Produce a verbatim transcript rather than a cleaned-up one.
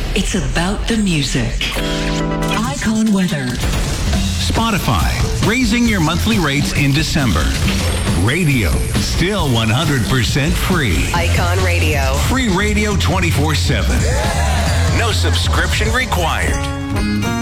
It's about the music. Icon Weather. Spotify, raising your monthly rates in December. Radio, still one hundred percent free. Icon Radio. Free radio twenty-four seven. No subscription required.